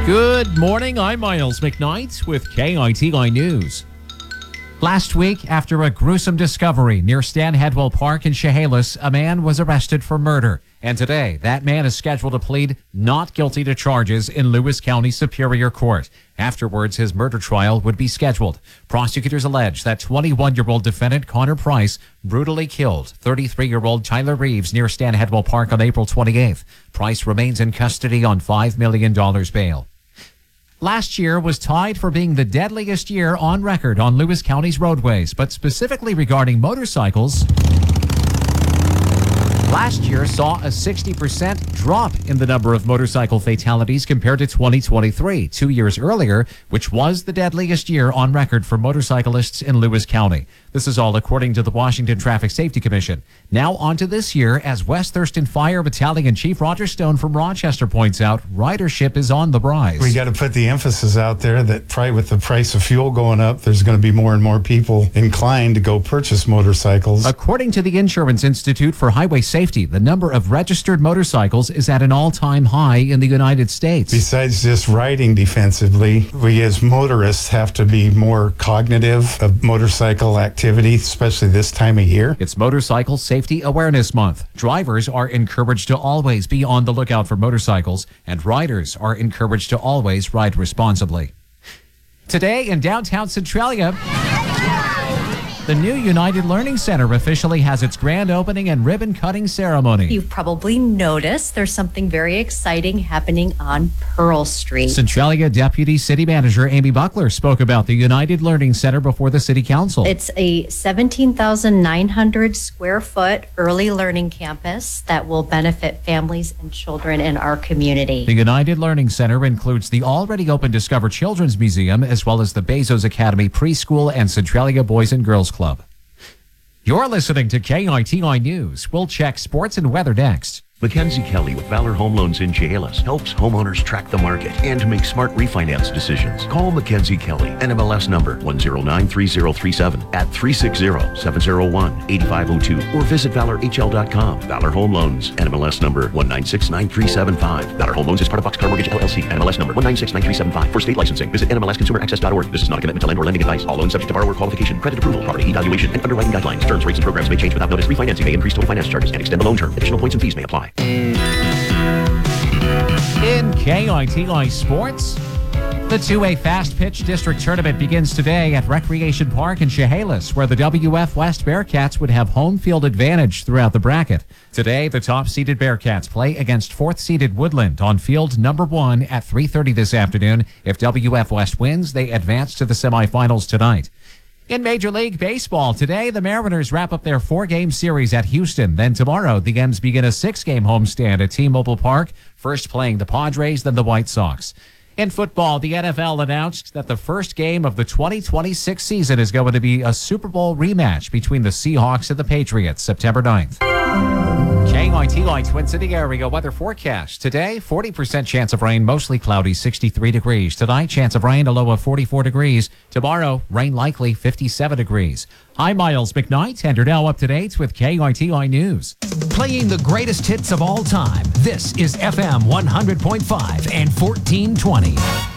Good morning, I'm Miles McKnight with KITI News. Last week, after a gruesome discovery near Stan Hedwell Park in Chehalis, a man was arrested for murder. And today, that man is scheduled to plead not guilty to charges in Lewis County Superior Court. Afterwards, his murder trial would be scheduled. Prosecutors allege that 21-year-old defendant Connor Price brutally killed 33-year-old Tyler Reeves near Stan Hedwell Park on April 28th. Price remains in custody on $5 million bail. Last year was tied for being the deadliest year on record on Lewis County's roadways, but specifically regarding motorcycles, last year saw a 60% drop in the number of motorcycle fatalities compared to 2023, 2 years earlier, which was the deadliest year on record for motorcyclists in Lewis County. This is all according to the Washington Traffic Safety Commission. Now on to this year, as West Thurston Fire Battalion Chief Roger Stone from Rochester points out, ridership is on the rise. We got to put the emphasis out there that probably with the price of fuel going up, there's going to be more and more people inclined to go purchase motorcycles. According to the Insurance Institute for Highway Safety, the number of registered motorcycles is at an all-time high in the United States. Besides just riding defensively, we as motorists have to be more cognitive of motorcycle activity, especially this time of year. It's Motorcycle Safety Awareness Month. Drivers are encouraged to always be on the lookout for motorcycles, and riders are encouraged to always ride responsibly. Today in downtown Centralia, the new United Learning Center officially has its grand opening and ribbon-cutting ceremony. You've probably noticed there's something very exciting happening on Pearl Street. Centralia Deputy City Manager Amy Buckler spoke about the United Learning Center before the City Council. It's a 17,900 square foot early learning campus that will benefit families and children in our community. The United Learning Center includes the already open Discover Children's Museum, as well as the Bezos Academy Preschool and Centralia Boys and Girls Club. You're listening to KITI News. We'll check sports and weather next. Mackenzie Kelly with Valor Home Loans in Chehalis helps homeowners track the market and make smart refinance decisions. Call Mackenzie Kelly, NMLS number 1093037 at 360-701-8502 or visit valorhl.com. Valor Home Loans, NMLS number 1969375. Valor Home Loans is part of Boxcar Mortgage LLC, NMLS number 1969375. For state licensing, visit NMLSconsumeraccess.org. This is not a commitment to lend or lending advice. All loans subject to borrower qualification, credit approval, property evaluation, and underwriting guidelines. Terms, rates, and programs may change without notice. Refinancing may increase total finance charges and extend the loan term. Additional points and fees may apply. In KITI Sports, the 2A Fast Pitch District Tournament begins today at Recreation Park in Chehalis, where the WF West Bearcats would have home field advantage throughout the bracket. Today, the top-seeded Bearcats play against fourth-seeded Woodland on field number 1 at 3:30 this afternoon. If WF West wins, they advance to the semifinals tonight. In Major League Baseball, today the Mariners wrap up their 4-game series at Houston. Then tomorrow, the M's begin a 6-game homestand at T-Mobile Park, first playing the Padres, then the White Sox. In football, the NFL announced that the first game of the 2026 season is going to be a Super Bowl rematch between the Seahawks and the Patriots, September 9th. KITI Twin City area weather forecast. Today, 40% chance of rain, mostly cloudy, 63 degrees. Tonight, chance of rain, a low of 44 degrees. Tomorrow, rain likely, 57 degrees. I'm Miles McKnight, and you're now up to date with KITI News. Playing the greatest hits of all time. This is FM 100.5 and 1420.